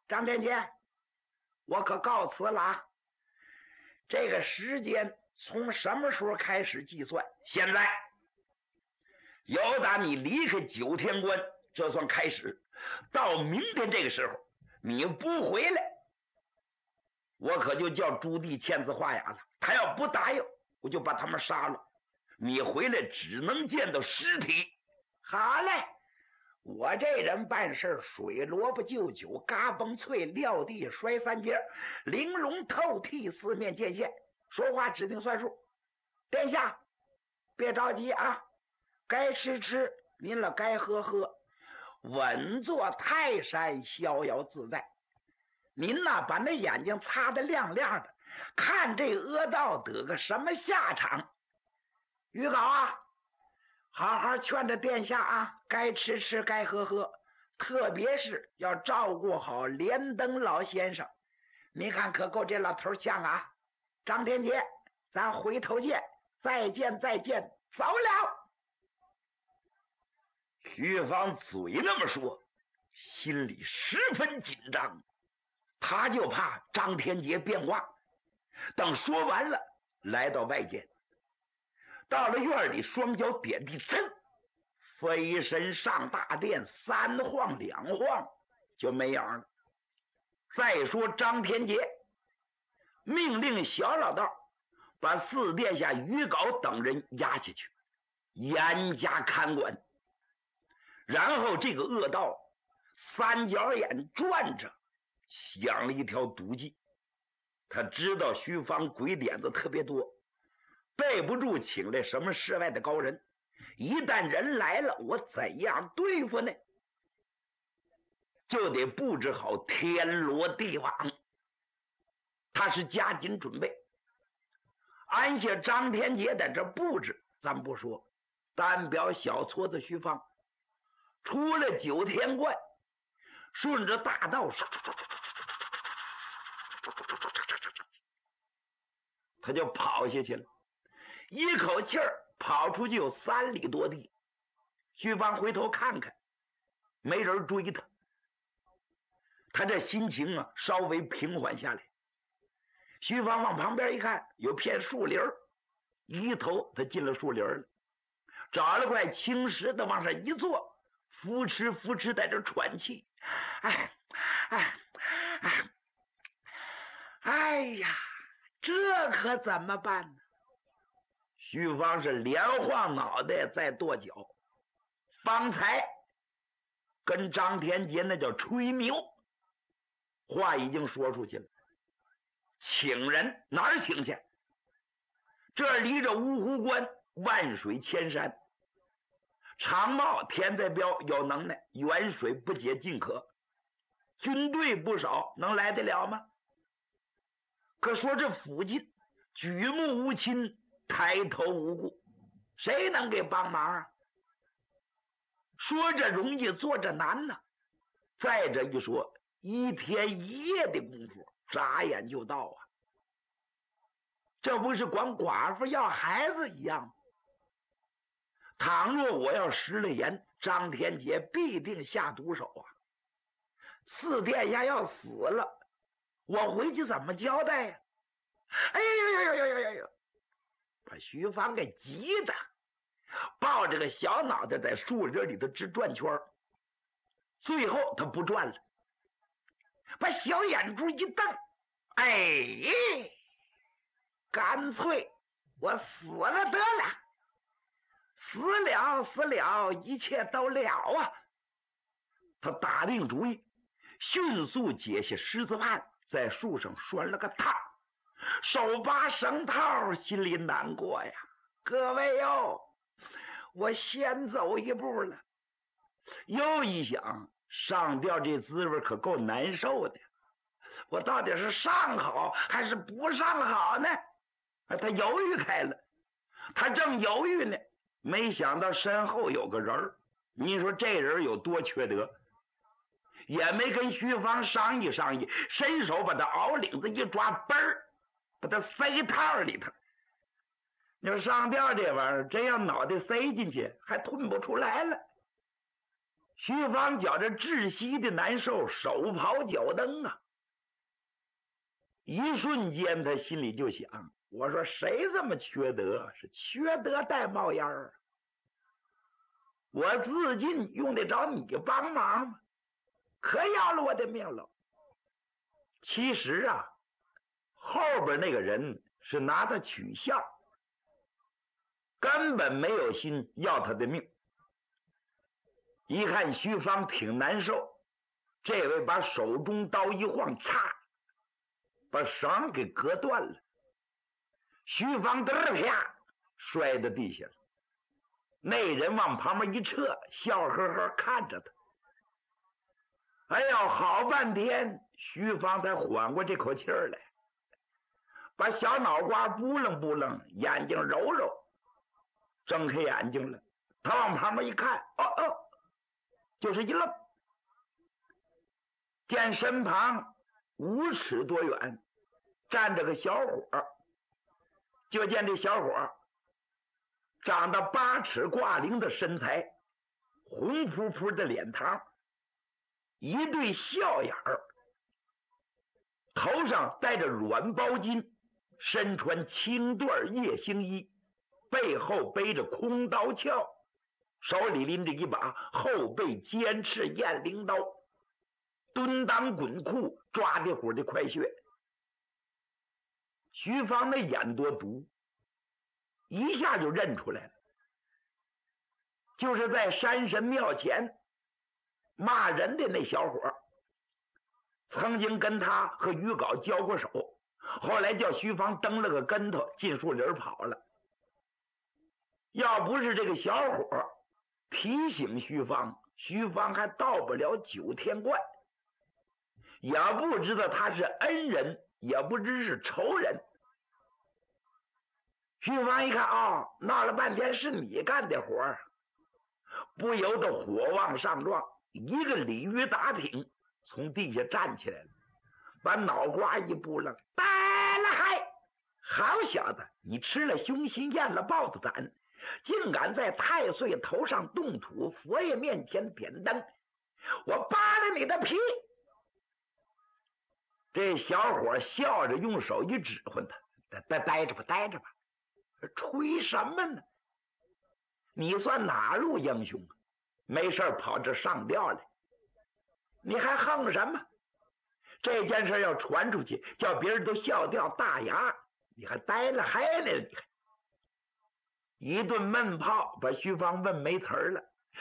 张天杰，我可告辞了啊！这个时间从什么时候开始计算？现在，由打你离开九天关，这算开始，到明天这个时候，你不回来，我可就叫朱棣签字画押了。他要不答应，我就把他们杀了。你回来只能见到尸体。好嘞，我这人办事水萝卜就酒，嘎嘣脆，撂地摔三阶，玲珑透剔，四面见线，说话指定算数。殿下别着急啊，该吃吃，您了该喝喝，稳坐泰山，逍遥自在。您呐，把那眼睛擦得亮亮的，看这阿道得个什么下场。于稿啊，好好劝着殿下啊，该吃吃，该喝喝，特别是要照顾好连登老先生。你看可够这老头像啊！张天杰，咱回头见，再见再见，走了。徐芳嘴那么说，心里十分紧张，他就怕张天杰变卦。等说完了，来到外间，到了院里，双脚点地，噌，飞身上大殿，三晃两晃就没影了。再说张天杰命令小老道把四殿下于杲等人押下去，严加看管。然后这个恶道三角眼转着，想了一条毒计。他知道徐芳鬼点子特别多，背不住请来什么世外的高人，一旦人来了，我怎样对付呢？就得布置好天罗地网。他是加紧准备，安下张天杰在这布置，咱不说，单表小撮子徐芳出了九天观，顺着大道他就跑下去了，一口气儿跑出去有3里多地。徐芳回头看看，没人追他，他这心情啊稍微平缓下来。徐芳往旁边一看，有片树林，一头他进了树林了，找了块青石的往上一坐，扶持扶持在这喘气。哎呀，这可怎么办呢？徐芳是连晃脑袋再跺脚。方才跟张天杰那叫吹牛，话已经说出去了。请人哪儿请去？这离着芜湖关万水千山，常茂天在标有能耐，远水不解近渴，军队不少，能来得了吗？可说这附近举目无亲，抬头无顾，谁能给帮忙啊？说着容易，做着难呢。再者一说，一天一夜的功夫，眨眼就到啊！这不是管寡妇要孩子一样吗？倘若我要失了言，张天杰必定下毒手啊！四殿下要死了，我回去怎么交代呀？哎呦，把徐芳给急的，抱着个小脑袋在树林里头直转圈，最后他不转了，把小眼珠一瞪，干脆我死了得了，死了，一切都了啊！他打定主意，迅速解下狮子帕，在树上拴了个套，手拔绳套，心里难过呀。各位哟，我先走一步了。又一想，上吊这滋味可够难受的，我到底是上好还是不上好呢？他犹豫开了，他正犹豫呢，没想到身后有个人儿。你说这人有多缺德，也没跟徐芳商议商议，伸手把他袄领子一抓，嘣儿把他塞套里头。你说上吊这玩意儿，真要脑袋塞进去还吞不出来了。 徐芳觉着窒息的难受，手跑脚蹬啊！一瞬间，他心里就想：我说谁这么缺德？是缺德带冒烟儿。我自尽用得着你帮忙吗？可要了我的命了！其实啊，后边那个人是拿他取笑，根本没有心要他的命。一看徐芳挺难受，这位把手中刀一晃，嚓，把绳给割断了。徐芳啪摔到地下了。那人往旁边一撤，笑呵呵看着他。哎呦，好半天，徐芳才缓过这口气儿来，把小脑瓜扑棱扑棱，眼睛揉揉，睁开眼睛了。他往旁边一看，就是一愣，见身旁5尺多远站着个小伙，就见这小伙长得8尺挂零的身材，红扑扑的脸膛，一对笑眼儿，头上戴着软包巾，身穿青缎夜行衣，背后背着空刀鞘，手里拎着一把后背尖刺雁翎刀，蹲裆滚裤，抓地虎的快穴。徐芳那眼多毒，一下就认出来了，就是在山神庙前骂人的那小伙，曾经跟他和于镐交过手，后来叫徐芳蹬了个跟头进树林跑了。要不是这个小伙提醒徐芳，徐芳还到不了9天观，也不知道他是恩人，也不知是仇人。徐芳一看，闹了半天是你干的活，不由得火往上撞，一个鲤鱼打挺，从地下站起来了，把脑瓜一扑棱，呆了嗨！好小子，你吃了雄心，咽了豹子胆，竟敢在太岁头上动土，佛爷面前点灯，我扒了你的皮！这小伙笑着用手一指挥他，待着吧，待着吧，吹什么呢？你算哪路英雄啊？没事跑这上吊来，你还横什么？这件事要传出去，叫别人都笑掉大牙，你还呆了嗨了？你还一顿闷炮，把徐芳问没词儿了。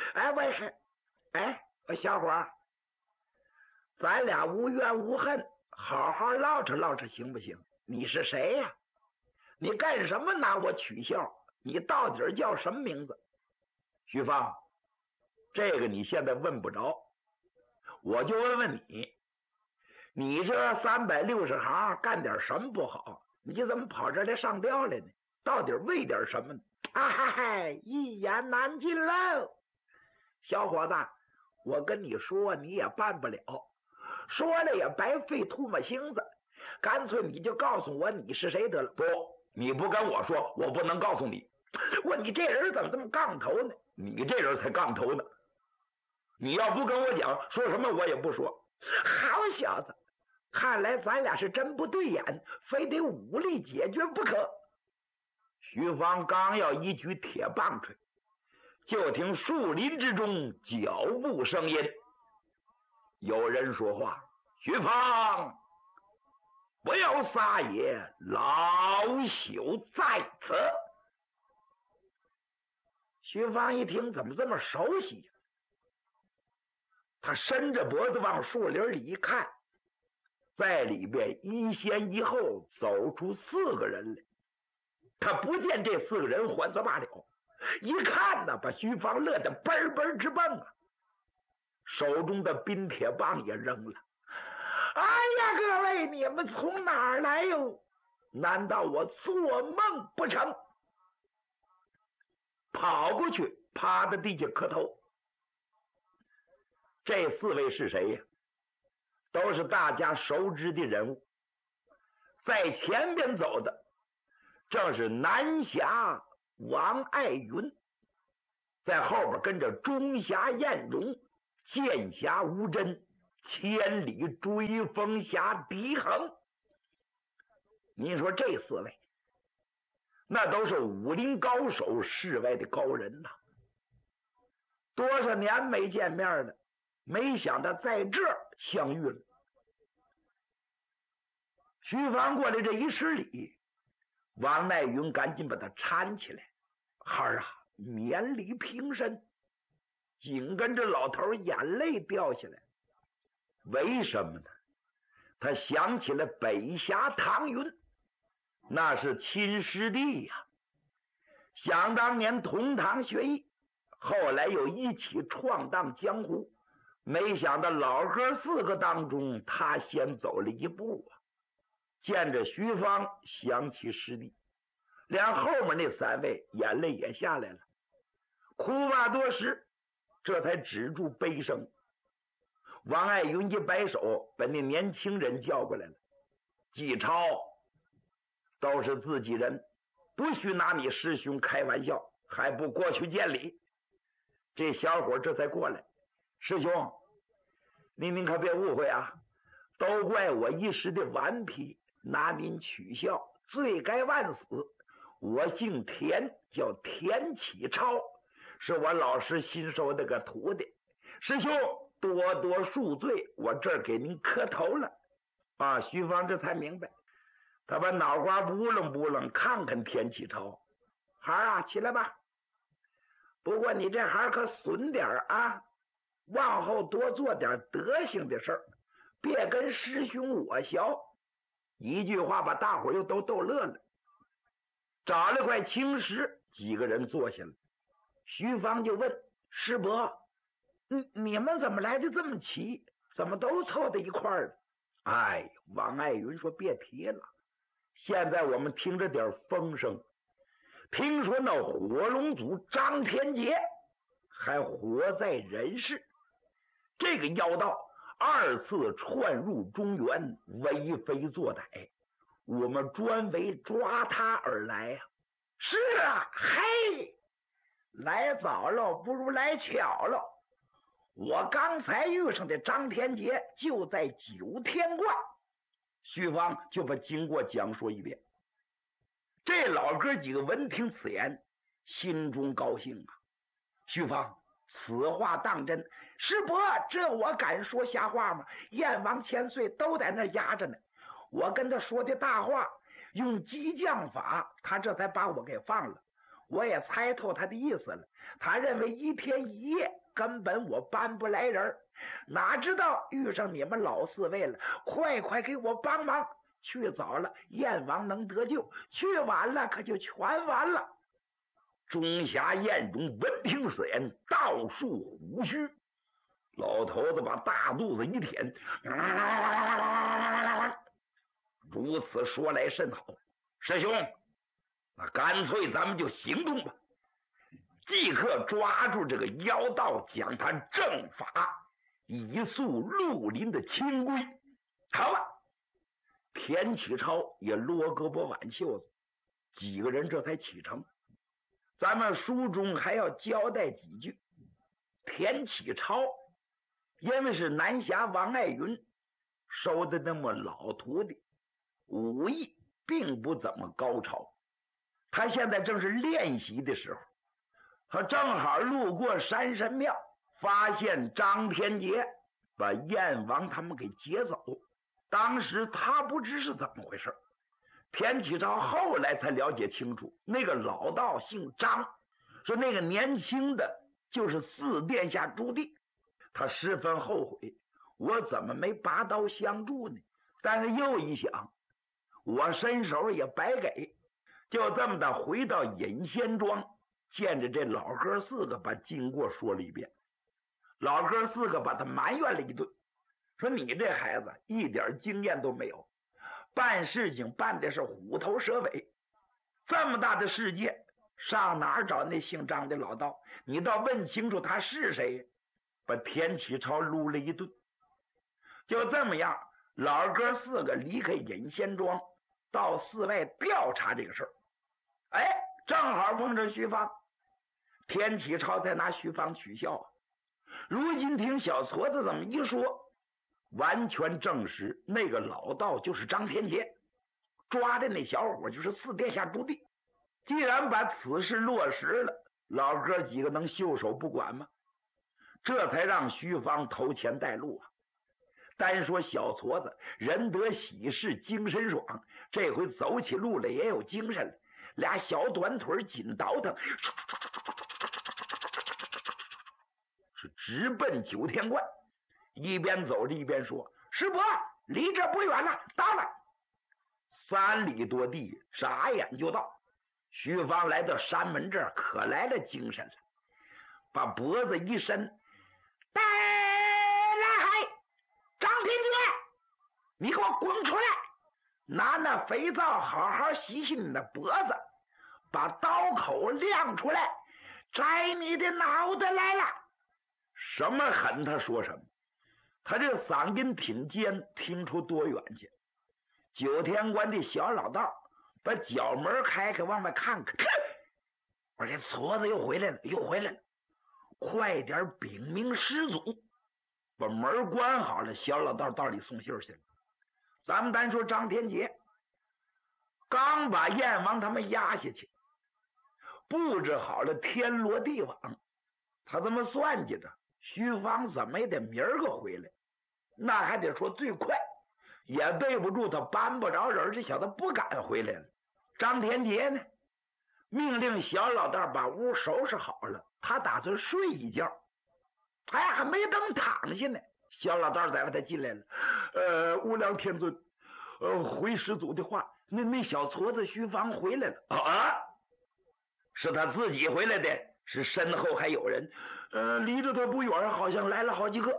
小伙，咱俩无怨无恨，好好唠扯唠扯行不行？你是谁呀？你干什么拿我取笑？你到底叫什么名字？徐芳，这个你现在问不着，我就问问你，你这360行干点什么不好？你怎么跑这来上吊来呢？到底为点什么呢？一言难尽喽！小伙子，我跟你说，你也办不了，说了也白费唾沫星子，干脆你就告诉我你是谁得了。不，你不跟我说，我不能告诉你。你这人怎么这么杠头呢？你这人才杠头呢！你要不跟我讲，说什么我也不说。好小子，看来咱俩是真不对眼，非得武力解决不可。徐芳刚要一举铁棒槌，就听树林之中脚步声音，有人说话：徐芳，不要撒野，老朽在此。徐芳一听，怎么这么熟悉呀？他伸着脖子往树林里一看，在里边一先一后走出4个人来。他不见这4个人还则罢了，一看呢，把徐芳乐得嘣嘣直蹦啊，手中的冰铁棒也扔了。哎呀，各位，你们从哪儿来哟？难道我做梦不成？跑过去，趴在地下磕头。这4位是谁呀？都是大家熟知的人物。在前边走的正是南侠王爱云，在后边跟着中侠晏荣剑下无针，千里追风下敌横。你说这4位，那都是武林高手，世外的高人呐。多少年没见面了，没想到在这儿相遇了。徐芳过来这一施礼，王乃云赶紧把他搀起来。孩儿啊，免礼平身。紧跟着老头眼泪掉下来。为什么呢？他想起了北侠唐云，那是亲师弟呀。想当年同堂学艺，后来又一起闯荡江湖，没想到老哥4个当中，他先走了一步啊。见着徐芳，想起师弟，连后面那3位眼泪也下来了，哭罢多时，这才止住悲声。王爱云一摆手，把那年轻人叫过来了。纪超，都是自己人，不许拿你师兄开玩笑，还不过去见礼。这小伙这才过来。师兄，您可别误会啊，都怪我一时的顽皮，拿您取笑，罪该万死。我姓田，叫田启超，是我老师新收的个徒弟。师兄多多恕罪，我这儿给您磕头了。啊，徐芳这才明白，他把脑瓜拨楞拨楞，看看田启超。孩儿啊，起来吧。不过你这孩儿可损点啊，往后多做点德行的事儿，别跟师兄我学。一句话把大伙又都逗乐了。找了块青石，几个人坐下了。徐芳就问师伯，你们怎么来的这么齐？怎么都凑在一块儿了？哎，王爱云说别提了，现在我们听着点风声，听说那火龙祖张天杰还活在人世，这个妖道2次窜入中原，为非作歹，我们专为抓他而来啊。是啊，嘿，来早了不如来巧了。我刚才遇上的张天杰就在9天观。徐芳就把经过讲述一遍。这老哥几个闻听此言，心中高兴啊。徐芳，此话当真？师伯，这我敢说瞎话吗？燕王千岁都在那压着呢，我跟他说的大话，用激将法，他这才把我给放了。我也猜透他的意思了，他认为1天1夜根本我搬不来人，哪知道遇上你们老4位了，快给我帮忙。去早了燕王能得救，去晚了可就全完了。中侠燕中闻听此言，倒竖虎须，老头子把大肚子一舔，如此说来甚好。师兄，那干脆咱们就行动吧，即刻抓住这个妖道，将他正法，以肃绿林的清规。好吧。田启超也落胳膊挽袖子，几个人这才启程。咱们书中还要交代几句。田启超因为是南侠王爱云收的那么老徒弟，武艺并不怎么高超，他现在正是练习的时候。他正好路过山神庙，发现张天杰把燕王他们给劫走。当时他不知是怎么回事，田启超后来才了解清楚，那个老道姓张，说那个年轻的就是4殿下朱棣。他十分后悔，我怎么没拔刀相助呢？但是又一想，我伸手也白给，就这么的回到隐仙庄，见着这老哥4个把经过说了一遍。老哥4个把他埋怨了一顿，说你这孩子一点经验都没有，办事情办的是虎头蛇尾，这么大的世界，上哪儿找那姓张的老道？你倒问清楚他是谁。把田启超撸了一顿。就这么样，老哥4个离开隐仙庄，到寺外调查这个事儿。哎，正好碰着徐芳，田启超在拿徐芳取笑啊， 如今听小矬子这么一说，完全证实那个老道就是张天杰，抓的那小伙就是四殿下朱棣。既然把此事落实了，老哥几个能袖手不管吗？这才让徐芳头前带路啊。单说小矬子人得喜事精神爽，这回走起路来也有精神了，俩小短腿紧倒腾，是直奔九天观。一边走着一边说：“师伯，离这不远了，到了。”3里多地，眨眼就到。徐芳来到山门这儿，可来了精神了，把脖子一伸：“带来，张天杰，你给我滚出来！拿那肥皂好好洗洗你的脖子，把刀口亮出来，摘你的脑袋来了。”什么狠他说什么，他这嗓音挺尖，听出多远去。九天关的小老道把角门开开，往外看看，我说这矬子又回来了，又回来了，快点禀明师祖，把门关好了。小老道到里送信去了。咱们单说张天杰，刚把燕王他们压下去，布置好了天罗地网，他这么算计着，徐芳怎么也得明儿个回来，那还得说最快，也对不住他搬不着人，这小子不敢回来了。张天杰呢，命令小老道把屋收拾好了，他打算睡一觉。哎，还没等躺下呢，小老道在外头进来了。无量天尊，回师祖的话，那小矬子徐芳回来了啊？是他自己回来的，是身后还有人？离着他不远，好像来了好几个。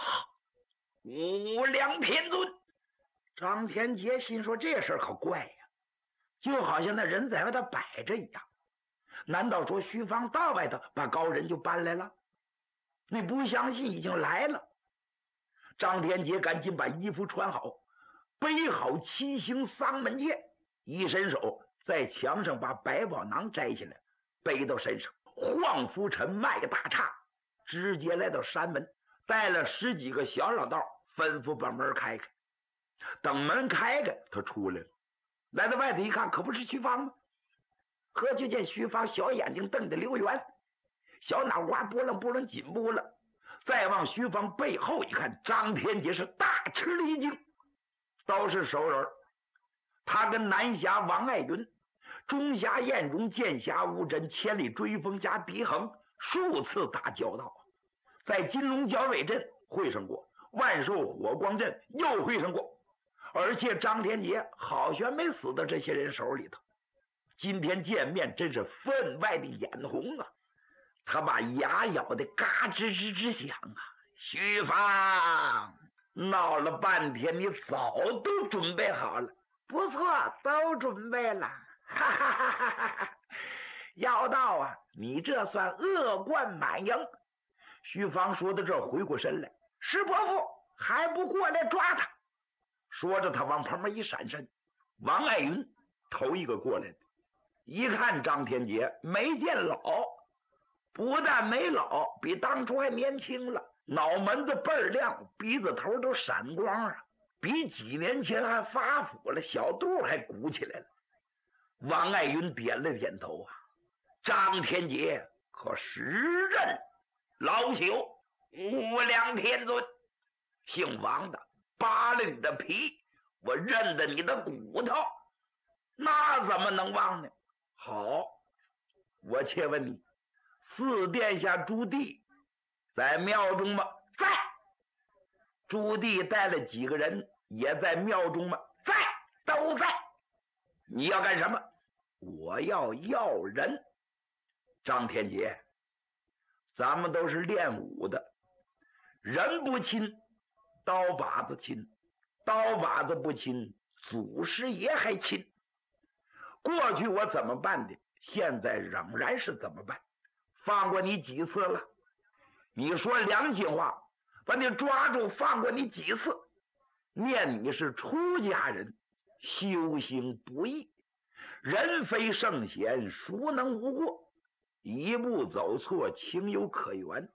无量天尊，张天杰心说这事儿可怪呀，就好像那人在外头摆着一样。难道说徐芳到外头把高人就搬来了？你不相信，已经来了。张天杰赶紧把衣服穿好，背好7星丧门剑，一伸手在墙上把百宝囊摘下来，背到身上，晃拂尘迈个大叉，直接来到山门，带了10几个小老道，吩咐把门开开。等门开开，他出来了，来到外头一看，可不是徐芳吗？可就见徐芳小眼睛瞪得溜圆，小脑瓜拨楞拨楞紧拨楞，再往徐芳背后一看，张天杰是大吃了一惊，都是熟人。他跟南侠王爱云、中侠晏荣、剑侠吴真、千里追风侠狄恒数次打交道，在金龙角尾阵会上过，万寿火光阵又会上过，而且张天杰好悬没死到这些人手里头。今天见面真是分外的眼红啊！他把牙咬得嘎吱吱吱响啊！徐芳，闹了半天，你早都准备好了？不错，都准备了。哈哈哈哈哈哈！妖道啊，你这算恶贯满盈。徐芳说到这儿，回过身来，石伯父还不过来抓他？说着，他往旁边一闪身，王爱云头一个过来的，一看张天杰没见老，不但没老，比当初还年轻了，脑门子倍儿亮，鼻子头都闪光啊，比几年前还发福了，小肚还鼓起来了。王爱云点了点头啊，张天杰可时任老朽，无量天尊，姓王的扒了你的皮，我认得你的骨头，那怎么能忘呢？好，我且问你，四殿下朱棣在庙中吗？在。朱棣带了几个人也在庙中吗？在，都在。你要干什么？我要人。张天杰，咱们都是练武的，人不亲，刀把子亲；刀把子不亲，祖师爷还亲。过去我怎么办的，现在仍然是怎么办。放过你几次了？你说良心话，把你抓住放过你几次？念你是出家人，修行不易，人非圣贤，孰能无过？一步走错，情有可原。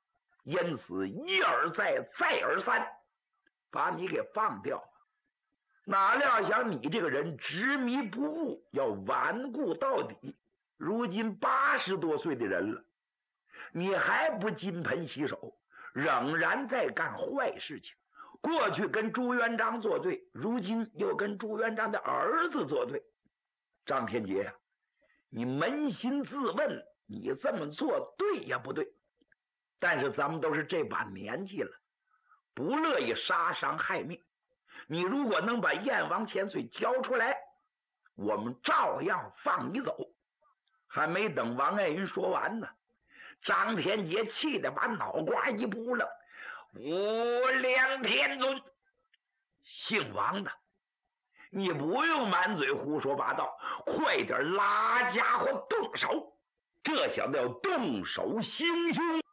因此一而再，再而三把你给放掉了。哪料想你这个人执迷不悟，要顽固到底。如今80多岁的人了，你还不金盆洗手，仍然在干坏事情。过去跟朱元璋作对，如今又跟朱元璋的儿子作对。张天杰呀，你扪心自问，你这么做对也不对？但是咱们都是这把年纪了，不乐意杀伤害命。你如果能把燕王千岁交出来，我们照样放你走。还没等王爱云说完呢，张天杰气得把脑瓜一扑棱：无量天尊，姓王的，你不用满嘴胡说八道，快点拉家伙动手！这小子要动手行凶。